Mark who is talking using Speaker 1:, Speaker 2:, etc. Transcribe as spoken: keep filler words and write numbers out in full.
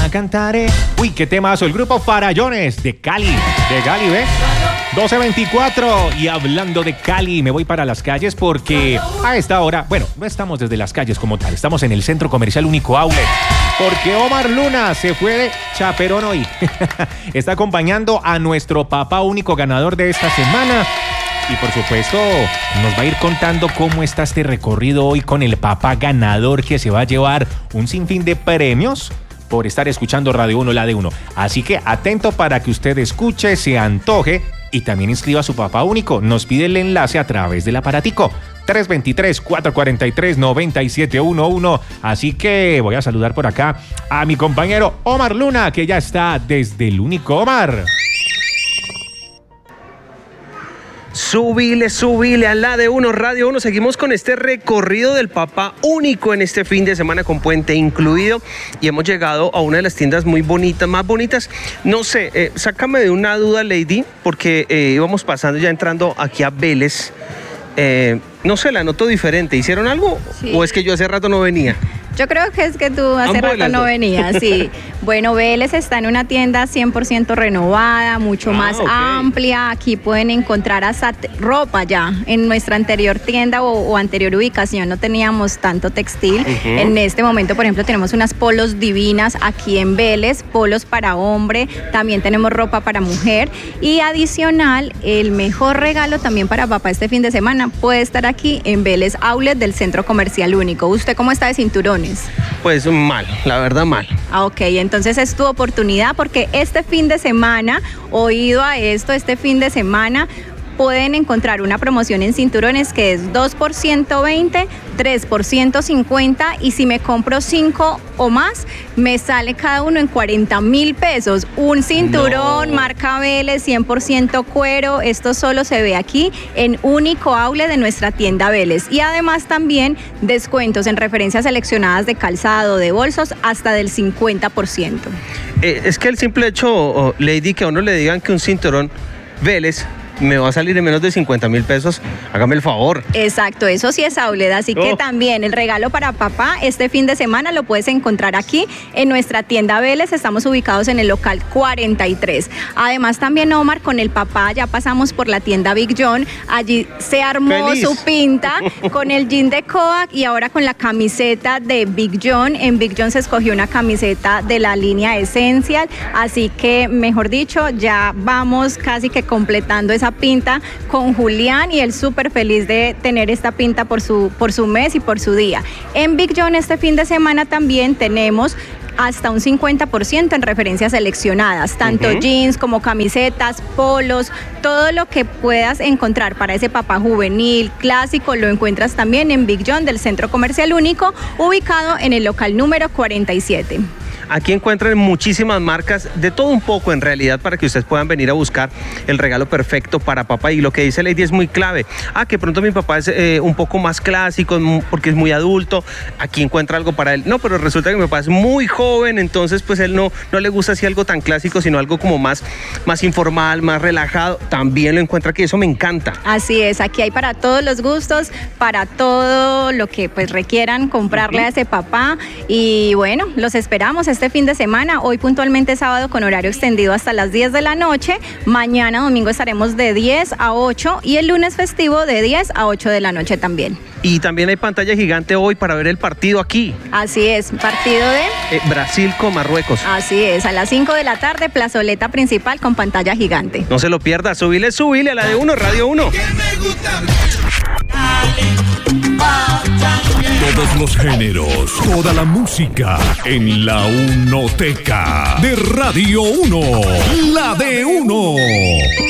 Speaker 1: cantaré. Uy, qué temazo. El grupo Farallones de Cali, de Cali, ¿ves? doce veinticuatro. Y hablando de Cali, me voy para las calles porque a esta hora, bueno, no estamos desde las calles como tal, estamos en el Centro Comercial Único Outlet. Porque Omar Luna se fue de chaperón hoy. Está acompañando a nuestro papá único ganador de esta semana. Y por supuesto, nos va a ir contando cómo está este recorrido hoy con el papá ganador que se va a llevar un sinfín de premios por estar escuchando Radio uno, la de uno. Así que atento para que usted escuche, se antoje y también inscriba a su papá único. Nos pide el enlace a través del aparatico tres dos tres, cuatro cuatro tres, nueve siete uno uno. Así que voy a saludar por acá a mi compañero Omar Luna, que ya está desde el único. Omar.
Speaker 2: Subile, subile a la de uno, Radio uno. Seguimos con este recorrido del papá único en este fin de semana con puente incluido. Y hemos llegado a una de las tiendas muy bonitas, más bonitas. No sé, eh, sácame de una duda, Lady, porque eh, íbamos pasando ya entrando aquí a Vélez. Eh, no sé, la noto diferente. ¿Hicieron algo? Sí. ¿O es que yo hace rato no venía?
Speaker 3: Yo creo que es que tú hace rato no venías, sí. Bueno, Vélez está en una tienda cien por ciento renovada, mucho ah, más okay. amplia. Aquí pueden encontrar hasta ropa ya. En nuestra anterior tienda o, o anterior ubicación no teníamos tanto textil. Uh-huh. En este momento, por ejemplo, tenemos unas polos divinas aquí en Vélez, polos para hombre, también tenemos ropa para mujer. Y adicional, el mejor regalo también para papá este fin de semana puede estar aquí en Vélez Outlet del Centro Comercial Único. ¿Usted cómo está de cinturones?
Speaker 2: Pues mal, la verdad mal.
Speaker 3: Ah, ok, entonces es tu oportunidad porque este fin de semana, oído a esto, este fin de semana pueden encontrar una promoción en cinturones que es dos por ciento veinte, tres por ciento cincuenta y si me compro cinco o más, me sale cada uno en cuarenta mil pesos. Un cinturón, no. Marca Vélez, cien por ciento cuero. Esto solo se ve aquí en único outlet de nuestra tienda Vélez. Y además también descuentos en referencias seleccionadas de calzado, de bolsos, hasta del cincuenta por ciento.
Speaker 2: Eh, es que el simple hecho, oh, Lady, que a uno le digan que un cinturón Vélez me va a salir en menos de cincuenta mil pesos, hágame el favor.
Speaker 3: Exacto, eso sí es outlet, así oh. que también el regalo para papá este fin de semana lo puedes encontrar aquí en nuestra tienda Vélez. Estamos ubicados en el local cuarenta y tres. Además también, Omar, con el papá ya pasamos por la tienda Big John, allí se armó Feliz. su pinta con el jean de Kodak y ahora con la camiseta de Big John. En Big John se escogió una camiseta de la línea Essential, así que mejor dicho, ya vamos casi que completando esa pinta con Julián y él súper feliz de tener esta pinta por su, por su mes y por su día. En Big John este fin de semana también tenemos hasta un cincuenta por ciento en referencias seleccionadas, tanto uh-huh. jeans como camisetas, polos, todo lo que puedas encontrar para ese papá juvenil, clásico, lo encuentras también en Big John del Centro Comercial Único, ubicado en el local número cuarenta y siete.
Speaker 2: Aquí encuentran muchísimas marcas, de todo un poco en realidad, para que ustedes puedan venir a buscar el regalo perfecto para papá. Y lo que dice Lady es muy clave. Ah, que pronto mi papá es eh, un poco más clásico porque es muy adulto. Aquí encuentra algo para él. No, pero resulta que mi papá es muy joven, entonces pues él no, no le gusta así algo tan clásico, sino algo como más, más informal, más relajado. También lo encuentra aquí, eso me encanta.
Speaker 3: Así es, aquí hay para todos los gustos, para todo lo que pues requieran comprarle uh-huh. a ese papá. Y bueno, los esperamos este fin de semana, hoy puntualmente sábado con horario extendido hasta las diez de la noche, mañana domingo estaremos de diez a ocho y el lunes festivo de diez a ocho de la noche también.
Speaker 2: Y también hay pantalla gigante hoy para ver el partido aquí.
Speaker 3: Así es, partido de...
Speaker 2: Eh, Brasil con Marruecos.
Speaker 3: Así es, a las cinco de la tarde, plazoleta principal con pantalla gigante.
Speaker 2: No se lo pierda, subile, subile a la de uno, Radio uno.
Speaker 4: Todos los géneros, toda la música en la Unoteca de Radio uno, la de uno.